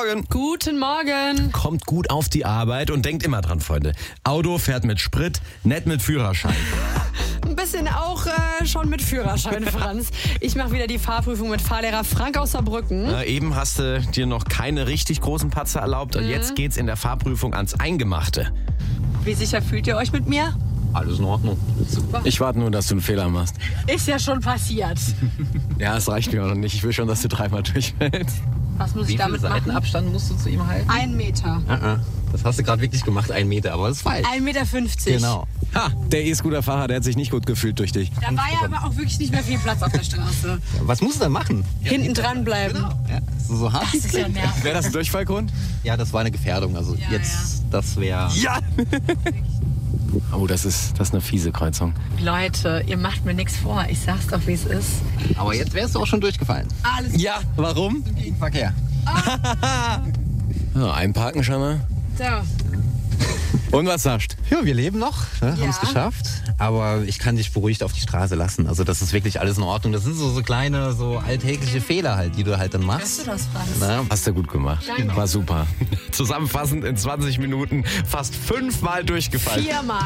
Morgen. Guten Morgen. Kommt gut auf die Arbeit und denkt immer dran, Freunde. Auto fährt mit Sprit, nicht mit Führerschein. Ein bisschen auch schon mit Führerschein, Franz. Ich mache wieder die Fahrprüfung mit Fahrlehrer Frank aus Saarbrücken. Eben hast du dir noch keine richtig großen Patzer erlaubt und jetzt geht's in der Fahrprüfung ans Eingemachte. Wie sicher fühlt ihr euch mit mir? Alles in Ordnung. Super. Ich warte nur, dass du einen Fehler machst. Ist ja schon passiert. Ja, es reicht mir auch noch nicht. Ich will schon, dass du 3-mal durchfällst. Was muss Wie ich viel damit machen? Seitenabstand musst du zu ihm halten? 1 Meter. Das hast du gerade wirklich gemacht, 1 Meter, aber das ist falsch. 1,50 Meter. Genau. Ha, der E-Scooter-Fahrer, der hat sich nicht gut gefühlt durch dich. Da war ja aber auch wirklich nicht mehr viel Platz auf der Straße. Was musst du dann machen? Hinten dran bleiben. Ja, so hart. Das ist ja nervig. Wäre das ein Durchfallgrund? Ja, das war eine Gefährdung. Also Ja, jetzt, das wäre... Ja! Oh, das ist eine fiese Kreuzung. Leute, ihr macht mir nichts vor. Ich sag's doch, wie es ist. Aber jetzt wärst du auch schon durchgefallen. Alles Ja, warum? Im Gegenverkehr. Ja, einparken schon mal. so. Und was sagst Ja, wir leben noch, ne? Haben es geschafft. Aber ich kann dich beruhigt auf die Straße lassen. Also das ist wirklich alles in Ordnung. Das sind so kleine, so alltägliche Fehler halt, die du halt dann Hörst du machst. das, Franz? Na, Hast du gut gemacht. Danke. War super. Zusammenfassend in 20 Minuten fast 5-mal durchgefallen. 4-mal.